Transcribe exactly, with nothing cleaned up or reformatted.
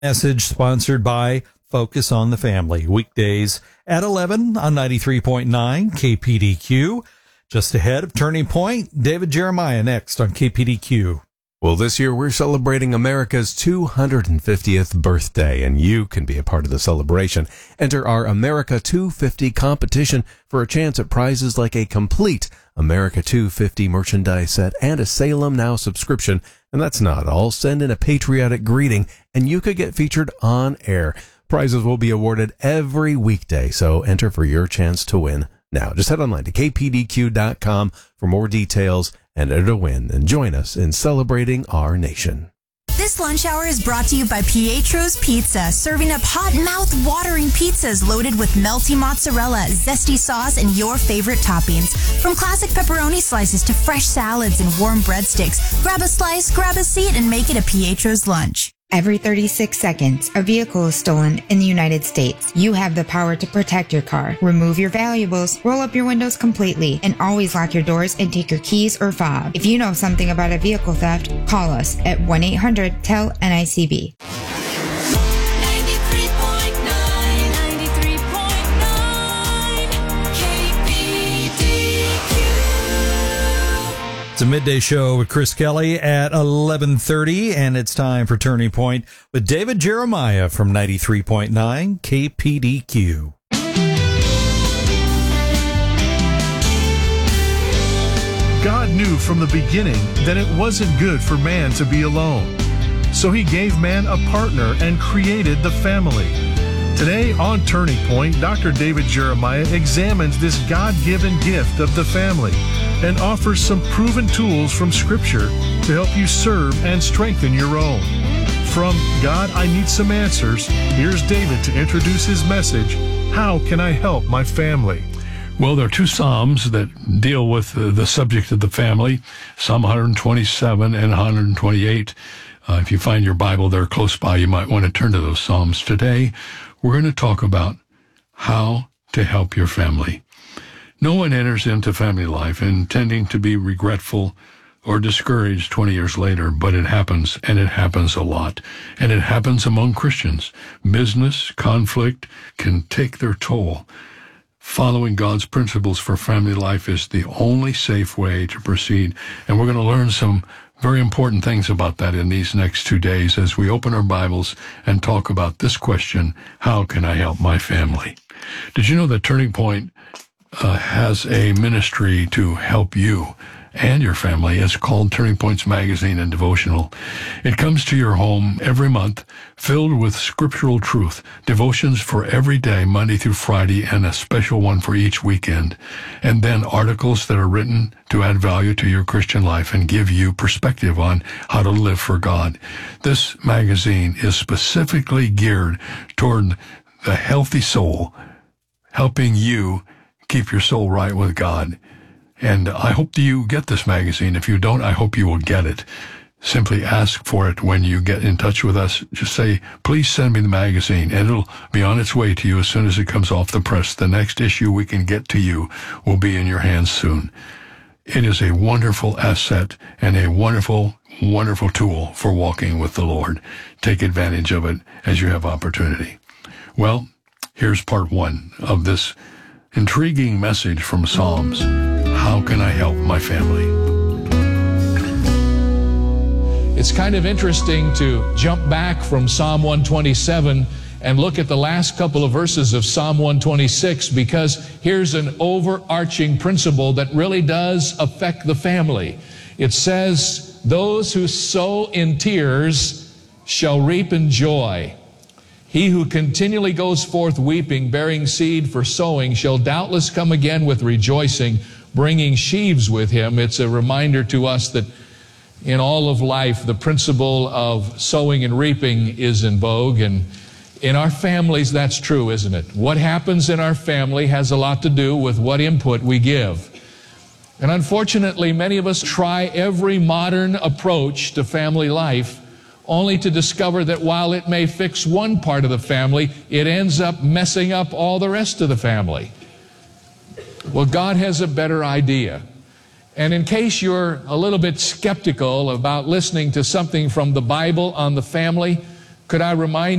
Message sponsored by Focus on the Family, weekdays at eleven on ninety-three point nine K P D Q. Just ahead of Turning Point, David Jeremiah next on K P D Q. Well, this year we're celebrating America's two hundred fiftieth birthday, and you can be a part of the celebration. Enter our America two fifty competition for a chance at prizes like a complete America two fifty merchandise set and a Salem Now subscription. And that's not all. Send in a patriotic greeting, and you could get featured on air. Prizes will be awarded every weekday, so enter for your chance to win now. Just head online to K P D Q dot com for more details and enter to win, and join us in celebrating our nation. This lunch hour is brought to you by Pietro's Pizza, serving up hot, mouth-watering pizzas loaded with melty mozzarella, zesty sauce, and your favorite toppings. From classic pepperoni slices to fresh salads and warm breadsticks, grab a slice, grab a seat, and make it a Pietro's lunch. Every thirty-six seconds, a vehicle is stolen in the United States. You have the power to protect your car. Remove your valuables, roll up your windows completely, and always lock your doors and take your keys or fob. If you know something about a vehicle theft, call us at one eight hundred T E L N I C B. It's a midday show with Chris Kelly at eleven thirty, and it's time for Turning Point with David Jeremiah from ninety-three point nine K P D Q. God knew from the beginning that it wasn't good for man to be alone. So he gave man a partner and created the family. Today on Turning Point, Doctor David Jeremiah examines this God-given gift of the family and offers some proven tools from Scripture to help you serve and strengthen your own. From God, I Need Some Answers, here's David to introduce his message, How Can I Help My Family? Well, there are two Psalms that deal with uh, the subject of the family, Psalm one twenty-seven and one twenty-eight. Uh, if you find your Bible there close by, you might want to turn to those Psalms. Today, we're going to talk about how to help your family. No one enters into family life intending to be regretful or discouraged twenty years later, but it happens, and it happens a lot. And it happens among Christians. Business, conflict can take their toll. Following God's principles for family life is the only safe way to proceed. And we're going to learn some very important things about that in these next two days as we open our Bibles and talk about this question, how can I help my family? Did you know that Turning Point uh, has a ministry to help you and your family? It's called Turning Points Magazine and Devotional. It comes to your home every month, filled with scriptural truth, devotions for every day, Monday through Friday, and a special one for each weekend. And then articles that are written to add value to your Christian life and give you perspective on how to live for God. This magazine is specifically geared toward the healthy soul, helping you keep your soul right with God. And I hope that you get this magazine. If you don't, I hope you will get it. Simply ask for it when you get in touch with us. Just say, please send me the magazine, and it'll be on its way to you as soon as it comes off the press. The next issue we can get to you will be in your hands soon. It is a wonderful asset and a wonderful, wonderful tool for walking with the Lord. Take advantage of it as you have opportunity. Well, here's part one of this intriguing message from Psalms. How can I help my family? It's kind of interesting to jump back from Psalm one twenty-seven and look at the last couple of verses of Psalm one twenty-six, because here's an overarching principle that really does affect the family. It says, those who sow in tears shall reap in joy. He who continually goes forth weeping, bearing seed for sowing, shall doubtless come again with rejoicing, bringing sheaves with him. It's a reminder to us that in all of life, the principle of sowing and reaping is in vogue. And in our families, that's true, isn't it? What happens in our family has a lot to do with what input we give. And unfortunately, many of us try every modern approach to family life, only to discover that while it may fix one part of the family, it ends up messing up all the rest of the family. Well, God has a better idea. And in case you're a little bit skeptical about listening to something from the Bible on the family, Could I remind